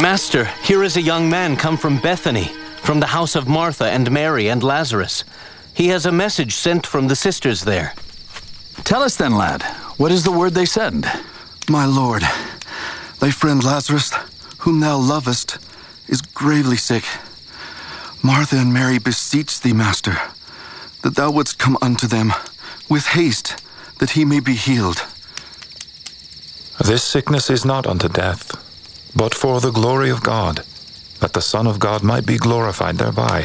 Master, here is a young man come from Bethany, from the house of Martha and Mary and Lazarus. He has a message sent from the sisters there. Tell us then, lad, what is the word they send? My lord, thy friend Lazarus, whom thou lovest, is gravely sick. Martha and Mary beseech thee, Master, that thou wouldst come unto them with haste, that he may be healed. This sickness is not unto death, but for the glory of God, that the Son of God might be glorified thereby.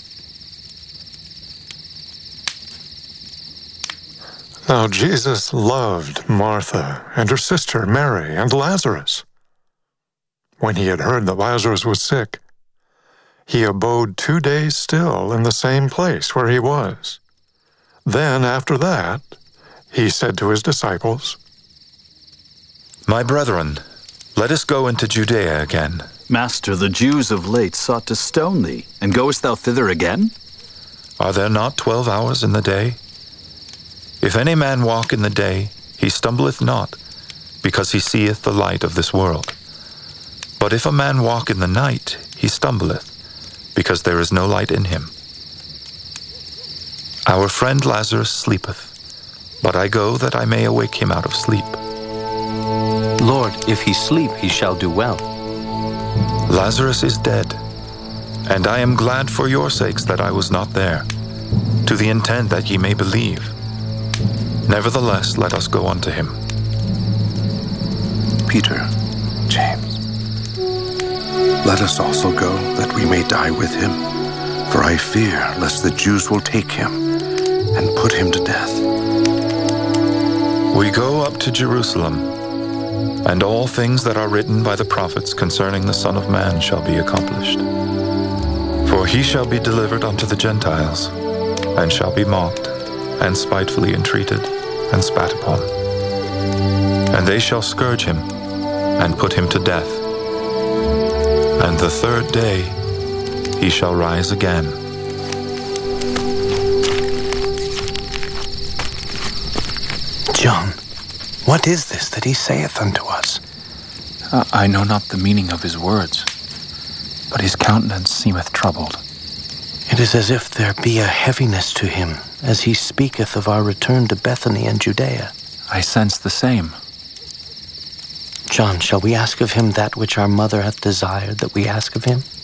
Now Jesus loved Martha and her sister Mary and Lazarus. When he had heard that Lazarus was sick, he abode 2 days still in the same place where he was. Then after that, he said to his disciples, My brethren, let us go into Judea again. Master, the Jews of late sought to stone thee, and goest thou thither again? Are there not 12 hours in the day? If any man walk in the day, he stumbleth not, because he seeth the light of this world. But if a man walk in the night, he stumbleth, because there is no light in him. Our friend Lazarus sleepeth, but I go that I may awake him out of sleep. Lord, if he sleep, he shall do well. Lazarus is dead, and I am glad for your sakes that I was not there, to the intent that ye may believe. Nevertheless, let us go unto him. Peter, James, let us also go, that we may die with him. For I fear lest the Jews will take him and put him to death. We go up to Jerusalem, and all things that are written by the prophets concerning the Son of Man shall be accomplished. For he shall be delivered unto the Gentiles, and shall be mocked, and spitefully entreated, and spat upon. And they shall scourge him, and put him to death. And the third day he shall rise again. John, what is this that he saith unto us? I know not the meaning of his words, but his countenance seemeth troubled. It is as if there be a heaviness to him, as he speaketh of our return to Bethany and Judea. I sense the same. John, shall we ask of him that which our mother hath desired that we ask of him?